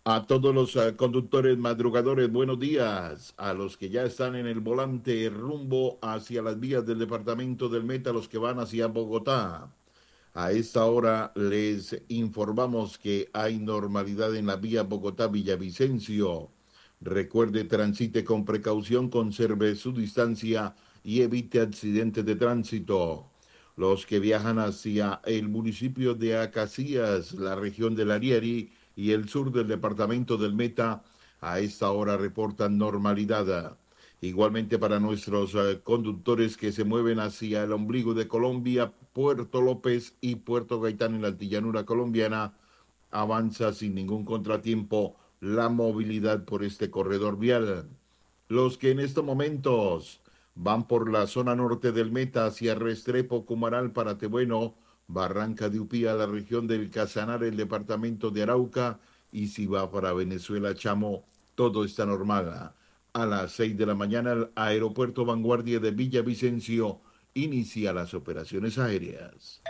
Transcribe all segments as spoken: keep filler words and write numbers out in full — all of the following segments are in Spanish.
A todos los uh, conductores madrugadores, buenos días. A los que ya están en el volante rumbo hacia las vías del departamento del Meta, los que van hacia Bogotá. A esta hora les informamos que hay normalidad en la vía Bogotá-Villavicencio. Recuerde, transite con precaución, conserve su distancia y evite accidentes de tránsito. Los que viajan hacia el municipio de Acacías, la región del Ariari y el sur del departamento del Meta, a esta hora reportan normalidad. Igualmente para nuestros uh, conductores que se mueven hacia el ombligo de Colombia, Puerto López y Puerto Gaitán en la altillanura colombiana, avanza sin ningún contratiempo la movilidad por este corredor vial. Los que en estos momentos van por la zona norte del Meta hacia Restrepo, Cumaral, Paratebueno, Barranca de Upía, la región del Casanare, el departamento de Arauca, y si va para Venezuela, Chamo, todo está normal. A las seis de la mañana, el aeropuerto Vanguardia de Villavicencio inicia las operaciones aéreas.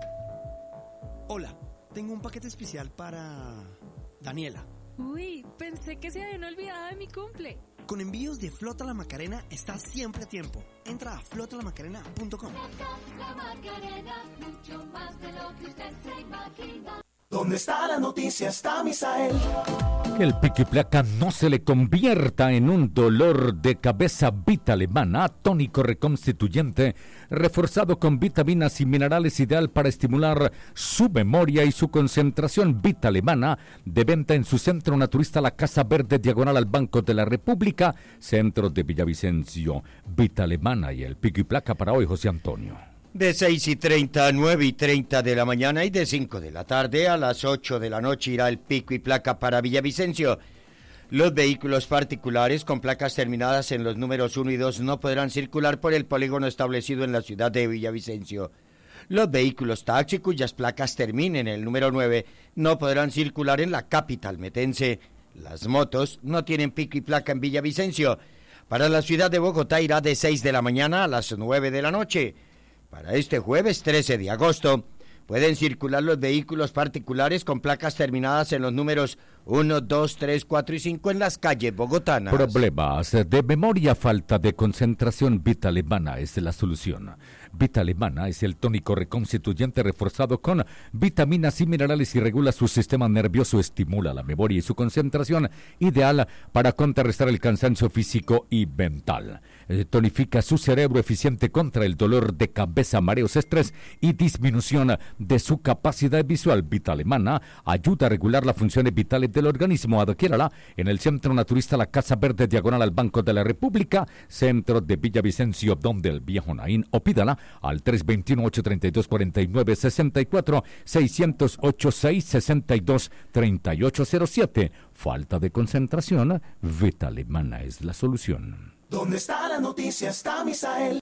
Hola, tengo un paquete especial para Daniela. Uy, pensé que se habían olvidado de mi cumple. Con envíos de Flota La Macarena estás siempre a tiempo. Entra a flota la macarena punto com. La Macarena, mucho más de lo que usted se imagina. ¿Dónde está la noticia? Está Misael. Que el pico y placa no se le convierta en un dolor de cabeza. Vita Alemana, tónico reconstituyente, reforzado con vitaminas y minerales, ideal para estimular su memoria y su concentración. Vita Alemana, de venta en su centro naturista La Casa Verde, diagonal al Banco de la República, centro de Villavicencio. Vita Alemana y el pico y placa para hoy, José Antonio. De seis y treinta a nueve y treinta de la mañana y de cinco de la tarde a las ocho de la noche irá el pico y placa para Villavicencio. Los vehículos particulares con placas terminadas en los números uno y dos no podrán circular por el polígono establecido en la ciudad de Villavicencio. Los vehículos taxi cuyas placas terminen en el número nueve no podrán circular en la capital metense. Las motos no tienen pico y placa en Villavicencio. Para la ciudad de Bogotá irá de seis de la mañana a las nueve de la noche. Para este jueves trece de agosto, pueden circular los vehículos particulares con placas terminadas en los números uno, dos, tres, cuatro y cinco en las calles bogotanas. Problemas de memoria, falta de concentración, Vita Alemana es la solución. Vita Alemana es el tónico reconstituyente reforzado con vitaminas y minerales y regula su sistema nervioso, estimula la memoria y su concentración, ideal para contrarrestar el cansancio físico y mental. Eh, tonifica su cerebro, eficiente contra el dolor de cabeza, mareos, estrés y disminución de su capacidad visual. Vita Alemana ayuda a regular las funciones vitales del organismo. Adquiérala en el Centro Naturista La Casa Verde, diagonal al Banco de la República, centro de Villavicencio, donde el viejo Naín, o pídala al tres dos uno, ocho tres dos, cuatro nueve seis cuatro, seis cero ocho, seis seis dos, tres ocho cero siete. Falta de concentración, Vita Alemana es la solución. ¿Dónde está la noticia? Está Misael.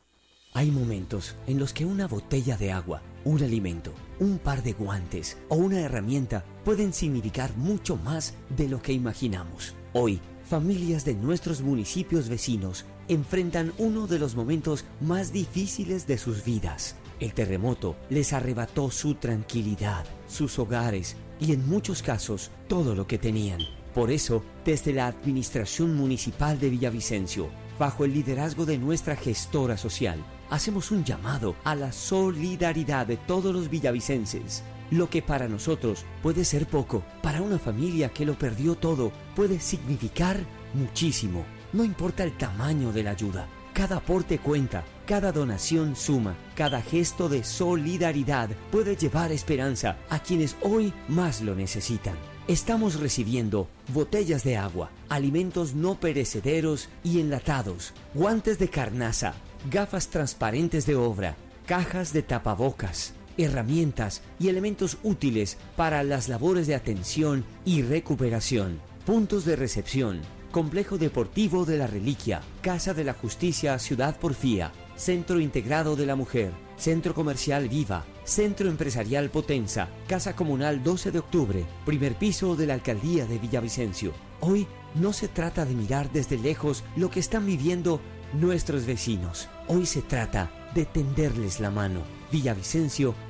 Hay momentos en los que una botella de agua, un alimento, un par de guantes o una herramienta pueden significar mucho más de lo que imaginamos. Hoy, familias de nuestros municipios vecinos enfrentan uno de los momentos más difíciles de sus vidas. El terremoto les arrebató su tranquilidad, sus hogares y en muchos casos todo lo que tenían. Por eso, desde la Administración Municipal de Villavicencio, bajo el liderazgo de nuestra gestora social, hacemos un llamado a la solidaridad de todos los villavicenses. Lo que para nosotros puede ser poco, para una familia que lo perdió todo, puede significar muchísimo. No importa el tamaño de la ayuda, cada aporte cuenta, cada donación suma, cada gesto de solidaridad puede llevar esperanza a quienes hoy más lo necesitan. Estamos recibiendo botellas de agua, alimentos no perecederos y enlatados, guantes de carnaza, gafas transparentes de obra, cajas de tapabocas, herramientas y elementos útiles para las labores de atención y recuperación, puntos de recepción, Complejo Deportivo de la Reliquia, Casa de la Justicia Ciudad Porfía, Centro Integrado de la Mujer, Centro Comercial Viva, Centro Empresarial Potenza, Casa Comunal doce de octubre, primer piso de la Alcaldía de Villavicencio. Hoy no se trata de mirar desde lejos lo que están viviendo nuestros vecinos. Hoy se trata de tenderles la mano. Villavicencio